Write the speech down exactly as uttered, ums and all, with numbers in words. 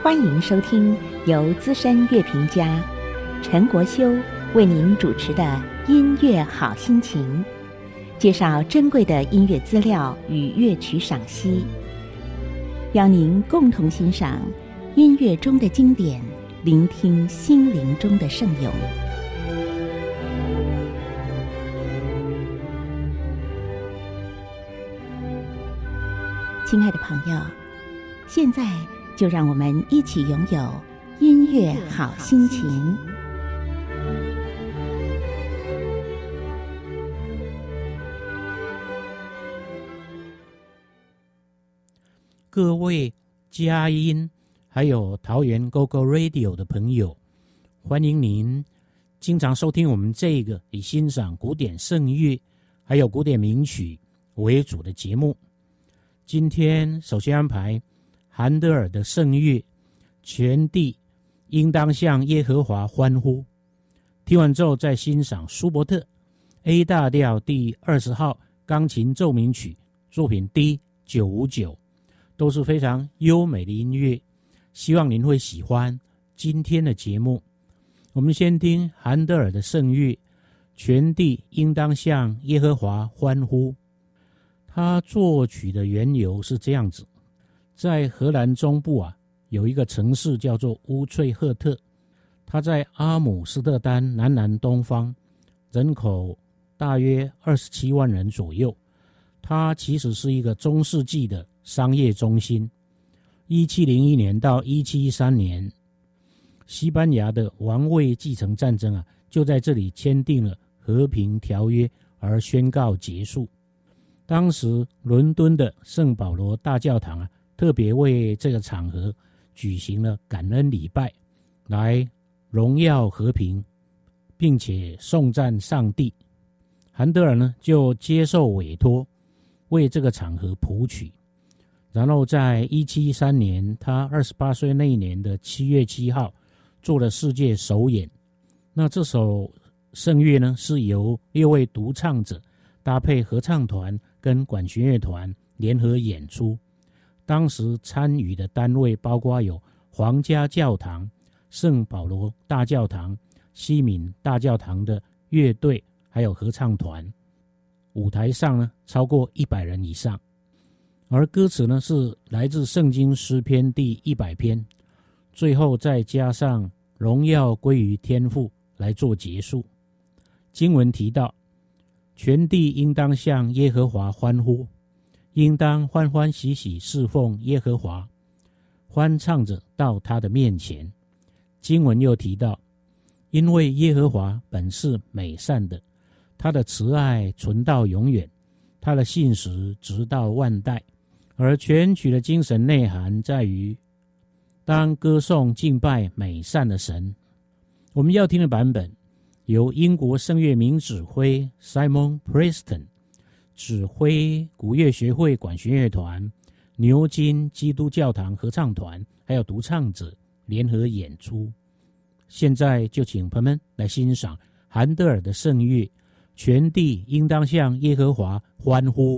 欢迎收听由资深乐评家陈国修为您主持的音乐好心情，介绍珍贵的音乐资料与乐曲赏析，邀您共同欣赏音乐中的经典，聆听心灵中的圣咏。亲爱的朋友，现在就让我们一起拥有音乐好心情。 各位佳音还有桃园 Go Go Radio 的朋友，欢迎您经常收听我们这个以欣赏古典圣乐还有古典名曲为主的节目。今天首先安排韩德尔的圣乐，全地应当向耶和华欢呼。听完之后再欣赏舒伯特 A 大调第二十号钢琴奏鸣曲作品 D 九五九，都是非常优美的音乐，希望您会喜欢今天的节目。我们先听韩德尔的圣乐，全地应当向耶和华欢呼。他作曲的缘由是这样子，在荷兰中部啊，有一个城市叫做乌翠赫特，它在阿姆斯特丹南南东方，人口大约二十七万人左右。它其实是一个中世纪的商业中心。一七零一年到一七一三年，西班牙的王位继承战争啊，就在这里签订了和平条约而宣告结束。当时伦敦的圣保罗大教堂啊，特别为这个场合举行了感恩礼拜，来荣耀和平，并且颂赞上帝。韩德尔呢，就接受委托，为这个场合谱曲。然后在一七一三年，他二十八岁那一年的七月七号，做了世界首演。那这首圣乐呢，是由六位独唱者搭配合唱团跟管弦乐团联合演出。当时参与的单位包括有皇家教堂、圣保罗大教堂、西敏大教堂的乐队，还有合唱团。舞台上呢，超过一百人以上。而歌词呢，是来自圣经诗篇第一百篇，最后再加上荣耀归于天父来做结束。经文提到，全地应当向耶和华欢呼，应当欢欢喜喜侍奉耶和华，欢唱着到他的面前。经文又提到，因为耶和华本是美善的，他的慈爱存到永远，他的信实直到万代。而全曲的精神内涵在于，当歌颂敬拜美善的神。我们要听的版本由英国圣乐名指挥 Simon Preston 指挥古乐学会管弦乐团、牛津基督教堂合唱团还有独唱者联合演出。现在就请朋友们来欣赏韩德尔的圣乐，全地应当向耶和华欢呼。